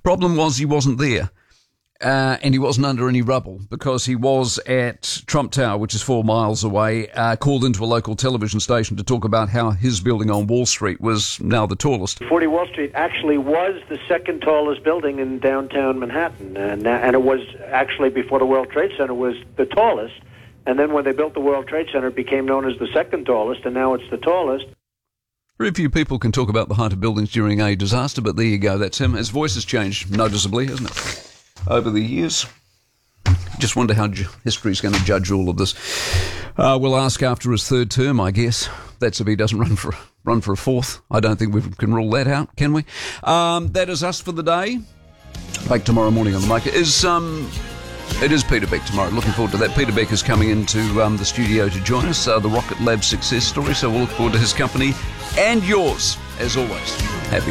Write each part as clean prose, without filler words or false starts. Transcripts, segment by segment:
Problem was he wasn't there. And he wasn't under any rubble because he was at Trump Tower, which is 4 miles away, called into a local television station to talk about how his building on Wall Street was now the tallest. 40 Wall Street actually was the second tallest building in downtown Manhattan. And it was actually, before the World Trade Center, was the tallest. And then when they built the World Trade Center, it became known as the second tallest, and now it's the tallest. Very few people can talk about the height of buildings during a disaster, but there you go, that's him. His voice has changed noticeably, hasn't it, over the years? Just wonder how history's going to judge all of this. We'll ask after his third term, I guess. That's if he doesn't run for a fourth. I don't think we can rule that out, can we? That is us for the day. Back tomorrow morning on the mic. It is Peter Beck tomorrow. Looking forward to that. Peter Beck is coming into the studio to join us, the Rocket Lab success story, so we'll look forward to his company and yours, as always. Happy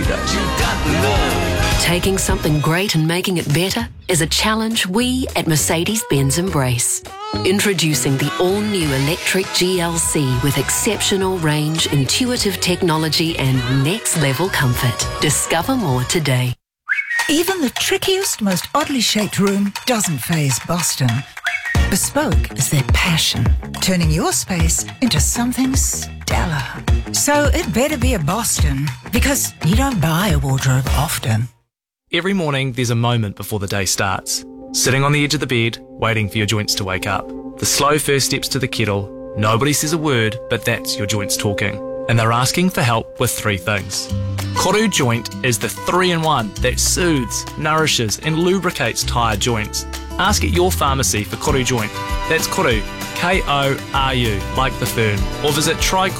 days. Taking something great and making it better is a challenge we at Mercedes-Benz embrace. Introducing the all-new electric GLC with exceptional range, intuitive technology and next-level comfort. Discover more today. Even the trickiest, most oddly shaped room doesn't faze Boston. Bespoke is their passion, turning your space into something stellar. So it better be a Boston, because you don't buy a wardrobe often. Every morning, there's a moment before the day starts. Sitting on the edge of the bed, waiting for your joints to wake up. The slow first steps to the kettle. Nobody says a word, but that's your joints talking. And they're asking for help with 3 things. Koru Joint is the 3-in-1 that soothes, nourishes and lubricates tired joints. Ask at your pharmacy for Koru Joint. That's Koru, K-O-R-U, like the fern. Or visit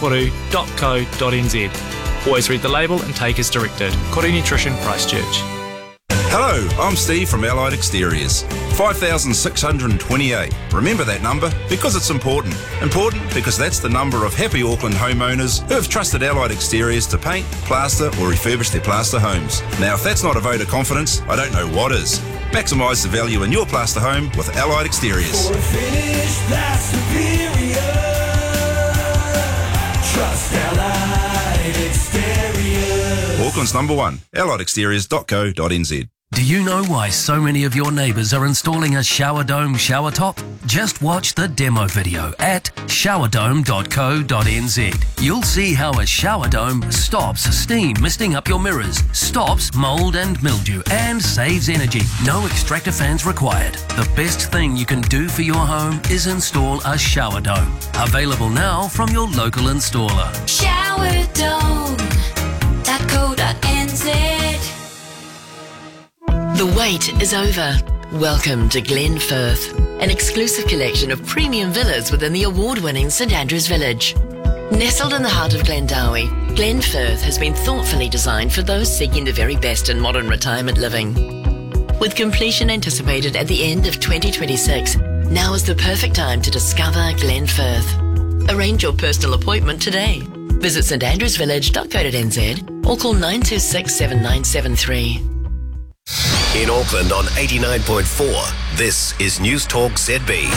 trykoru.co.nz. Always read the label and take as directed. Koru Nutrition, Christchurch. Hello, I'm Steve from Allied Exteriors. 5,628. Remember that number because it's important. Important because that's the number of happy Auckland homeowners who have trusted Allied Exteriors to paint, plaster or refurbish their plaster homes. Now, if that's not a vote of confidence, I don't know what is. Maximise the value in your plaster home with Allied Exteriors. For a finish that's superior, trust Allied Exteriors. Auckland's number 1, alliedexteriors.co.nz. Do you know why so many of your neighbours are installing a shower dome shower top? Just watch the demo video at showerdome.co.nz. You'll see how a shower dome stops steam misting up your mirrors, stops mould and mildew, and saves energy. No extractor fans required. The best thing you can do for your home is install a shower dome. Available now from your local installer. Showerdome.co.nz. The wait is over. Welcome to Glen Firth, an exclusive collection of premium villas within the award-winning St Andrews Village. Nestled in the heart of Glendowie, Glen Firth has been thoughtfully designed for those seeking the very best in modern retirement living. With completion anticipated at the end of 2026, now is the perfect time to discover Glen Firth. Arrange your personal appointment today. Visit standrewsvillage.co.nz or call 926 7973. In Auckland on 89.4, this is News Talk ZB.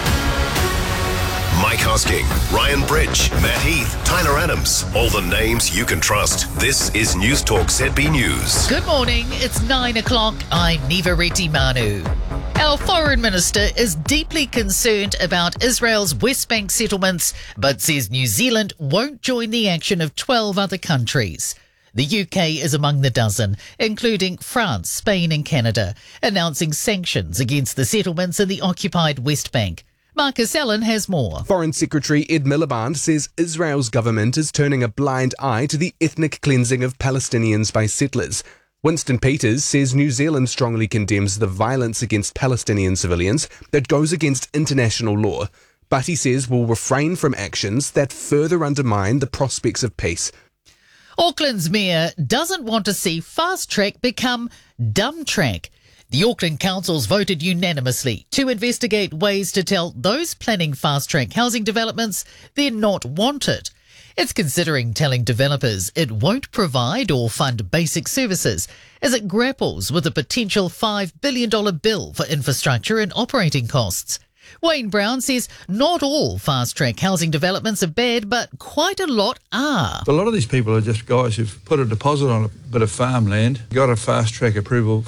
Mike Hosking, Ryan Bridge, Matt Heath, Tyler Adams, all the names you can trust. This is News Talk ZB News. Good morning, it's 9 o'clock. I'm Niva Reti Manu. Our Foreign Minister is deeply concerned about Israel's West Bank settlements, but says New Zealand won't join the action of 12 other countries. The UK is among the dozen, including France, Spain and Canada, announcing sanctions against the settlements in the occupied West Bank. Marcus Allen has more. Foreign Secretary Ed Miliband says Israel's government is turning a blind eye to the ethnic cleansing of Palestinians by settlers. Winston Peters says New Zealand strongly condemns the violence against Palestinian civilians that goes against international law, but he says will refrain from actions that further undermine the prospects of peace. Auckland's mayor doesn't want to see Fast Track become Dumb Track. The Auckland Council's voted unanimously to investigate ways to tell those planning Fast Track housing developments they're not wanted. It's considering telling developers it won't provide or fund basic services as it grapples with a potential $5 billion bill for infrastructure and operating costs. Wayne Brown says not all fast-track housing developments are bad, but quite a lot are. A lot of these people are just guys who've put a deposit on a bit of farmland, got a fast-track approval